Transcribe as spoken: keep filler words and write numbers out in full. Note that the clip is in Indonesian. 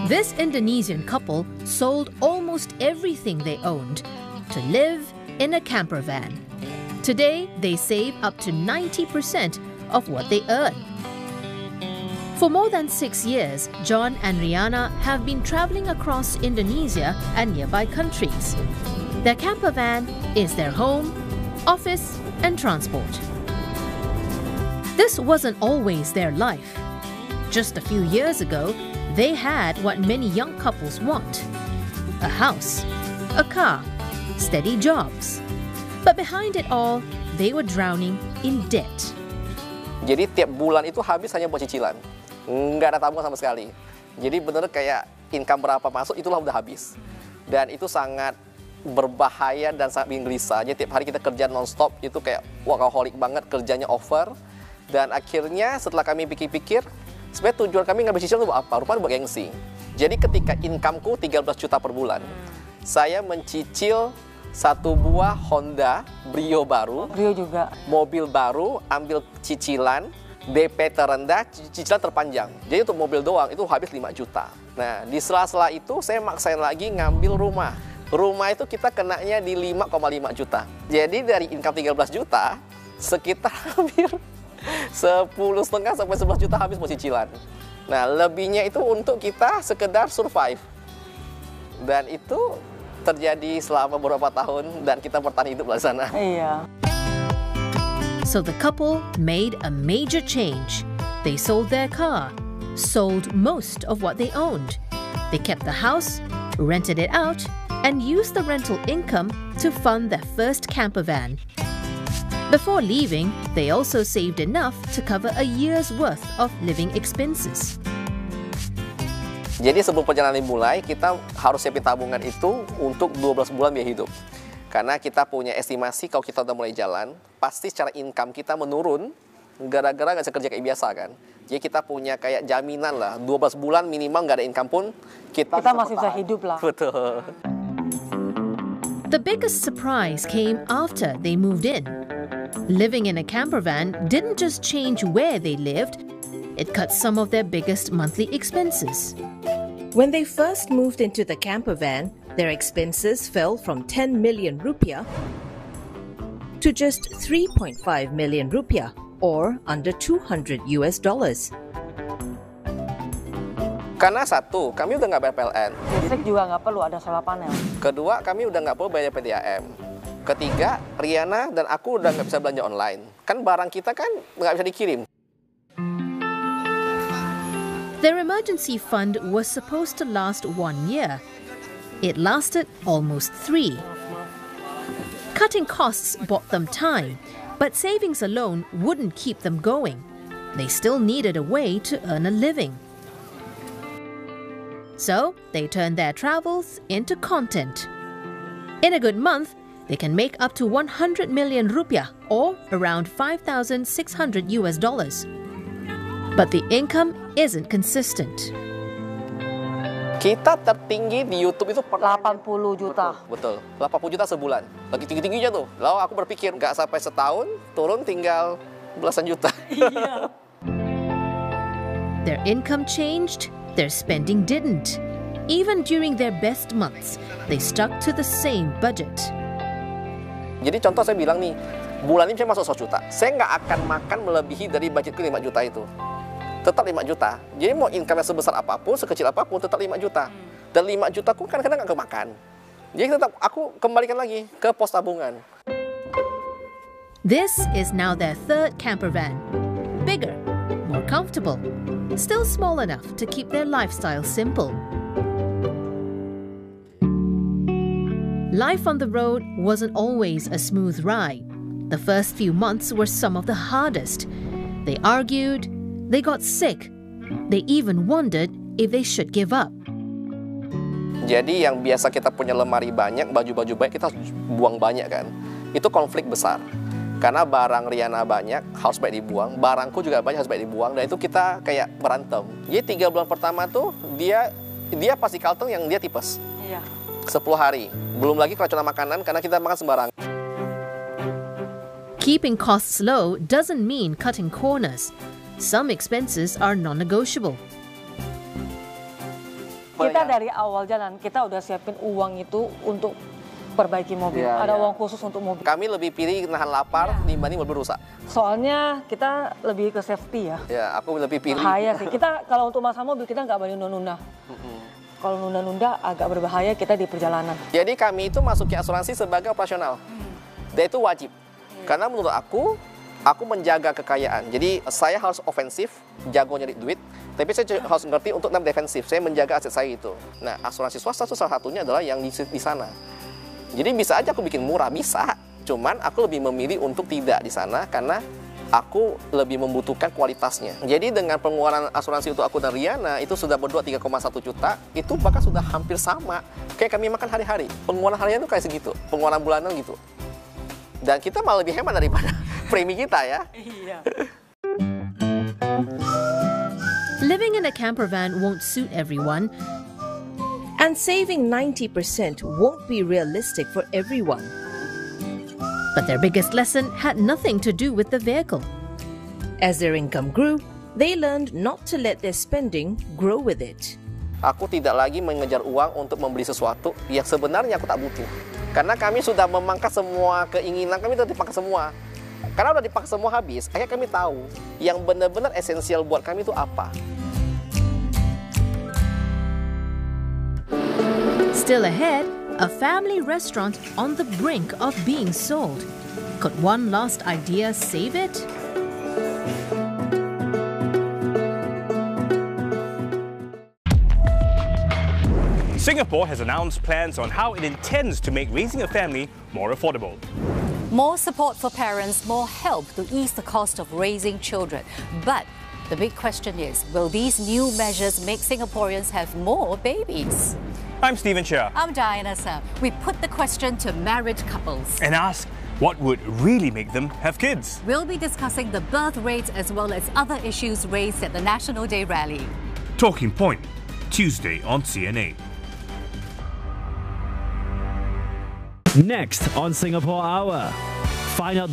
This Indonesian couple sold almost everything they owned to live in a camper van. Today, they save up to ninety percent of what they earn. For more than six years, John and Riana have been traveling across Indonesia and nearby countries. Their camper van is their home, office, and transport. This wasn't always their life. Just a few years ago, they had what many young couples want: a house, a car, steady jobs. But behind it all, they were drowning in debt. Jadi tiap bulan itu habis hanya buat cicilan. Nggak ada tabungan sama sekali. Jadi bener kayak income berapa masuk, itulah udah habis. Dan itu sangat berbahaya dan sangat bikin gelisah. Jadi tiap hari kita kerja non-stop, itu kayak workaholic banget, kerjanya over. Dan akhirnya setelah kami pikir-pikir, sebenarnya tujuan kami ngambil cicilan itu apa? Rupanya buat gengsi. Jadi ketika incomeku tiga belas juta per bulan, saya mencicil satu buah Honda Brio baru, Brio juga, mobil baru, ambil cicilan, D P terendah, cicilan terpanjang. Jadi untuk mobil doang itu habis lima juta. Nah, di sela-sela itu saya maksain lagi ngambil rumah. Rumah itu kita kenanya di lima koma lima juta. Jadi dari income tiga belas juta, sekitar hampir sepuluh setengah sampai sebelas juta habis buat cicilan. Nah, lebihnya itu untuk kita sekedar survive. Dan itu terjadi selama beberapa tahun dan kita bertahan hidup di sana. Iya. So the couple made a major change. They sold their car, sold most of what they owned. They kept the house, rented it out, and used the rental income to fund their first camper van. Before leaving, they also saved enough to cover a year's worth of living expenses. Jadi sebelum perjalanan dimulai, kita harus siapin tabungan itu untuk dua belas bulan biaya hidup. Karena kita punya estimasi kalau kita udah mulai jalan, pasti secara income kita menurun gara-gara nggak bisa kerja kayak biasa kan. Jadi kita punya kayak jaminan lah, dua belas bulan minimal nggak ada income pun, kita, kita bisa masih bisa bertahan. hidup lah. Betul. The biggest surprise came after they moved in. Living in a camper van didn't just change where they lived, it cut some of their biggest monthly expenses. When they first moved into the camper van, their expenses fell from ten million rupiah to just three point five million rupiah, or under two hundred US dollars. Karena satu, kami udah nggak bayar P L N. Listrik juga nggak perlu ada solar panel. Kedua, kami udah nggak perlu bayar P D A M. Ketiga, Riana dan aku udah nggak bisa belanja online. Kan barang kita kan nggak bisa dikirim. Their emergency fund was supposed to last one year. It lasted almost three. Cutting costs bought them time, but savings alone wouldn't keep them going. They still needed a way to earn a living. So they turned their travels into content. In a good month, they can make up to one hundred million rupiah, or around five thousand six hundred US dollars. But the income isn't consistent. Kita tertinggi di YouTube itu per delapan puluh juta. Betul, betul. delapan puluh juta sebulan. Lagi tinggi-tingginya tuh. Lalu aku berpikir, nggak sampai setahun, turun tinggal belasan juta. Iya. Their income changed, their spending didn't. Even during their best months, they stuck to the same budget. Jadi contoh saya bilang nih, bulan ini saya masuk seratus juta. Saya nggak akan makan melebihi dari budgetku lima juta itu. Tetap lima juta. Jadi mau income sebesar apapun, sekecil apapun, tetap lima juta. Dan lima juta ku kadang-kadang nggak kemakan. Jadi tetap aku kembalikan lagi ke pos tabungan. This is now their third camper van. Bigger, more comfortable, still small enough to keep their lifestyle simple. Life on the road wasn't always a smooth ride. The first few months were some of the hardest. They argued, they got sick, they even wondered if they should give up. Jadi yang biasa kita punya lemari banyak, baju-baju banyak, kita harus buang banyak kan. Itu konflik besar. Karena barang Riana banyak, harus baik dibuang. Barangku juga banyak, harus baik dibuang. Dan itu kita kayak berantem. Jadi tiga bulan pertama tuh, dia dia pasti kalteng yang dia tipes. Iya. sepuluh hari. Belum lagi keracunan makanan karena kita makan sembarangan. Keeping costs low doesn't mean cutting corners. Some expenses are non-negotiable. Kita yang- dari awal jalan, kita udah siapin uang itu untuk perbaiki mobil. Iya, Ada iya. uang khusus untuk mobil. Kami lebih pilih nahan lapar dibanding mobil rusak. Soalnya kita lebih ke safety ya. Ya, aku lebih pilih. Bahaya sih. Kita kalau untuk masalah mobil kita nggak boleh nunda-nunda. Kalau nunda-nunda agak berbahaya kita di perjalanan. Jadi kami itu masuk ke asuransi sebagai operasional. Dan itu wajib. Karena menurut aku, aku menjaga kekayaan. Jadi saya harus ofensif, jago nyari duit. Tapi saya juga harus ngerti untuk nam defensif. Saya menjaga aset saya itu. Nah, asuransi swasta itu salah satunya adalah yang di, di sana. Jadi bisa aja aku bikin murah, bisa. Cuman aku lebih memilih untuk tidak di sana karena aku lebih membutuhkan kualitasnya. Jadi dengan pengeluaran asuransi untuk aku dan Riana itu sudah berdua tiga koma satu juta, itu bahkan sudah hampir sama. Kayak kami makan hari-hari. Pengeluaran harian itu kayak segitu, pengeluaran bulanan gitu. Dan kita malah lebih hemat daripada premi kita ya. Iya. Living in a camper van won't suit everyone, And saving ninety percent won't be realistic for everyone. but their biggest lesson had nothing to do with the vehicle. As their income grew, they learned not to let their spending grow with it. Aku tidak lagi mengejar uang untuk membeli sesuatu yang sebenarnya aku tak butuh. Karena kami sudah memangkas semua keinginan, kami sudah dipakai semua. Karena udah dipakai semua habis, akhirnya kami tahu yang benar-benar esensial buat kami itu apa. Still ahead, a family restaurant on the brink of being sold. Could one last idea save it? Singapore has announced plans on how it intends to make raising a family more affordable. More support for parents, more help to ease the cost of raising children. But the big question is, will these new measures make Singaporeans have more babies? I'm Stephen Chia I'm Diana Sam. We put the question to married couples. and ask what would really make them have kids. We'll be discussing the birth rates as well as other issues raised at the National Day rally. Talking Point, Tuesday on C N A. Next on Singapore Hour, find out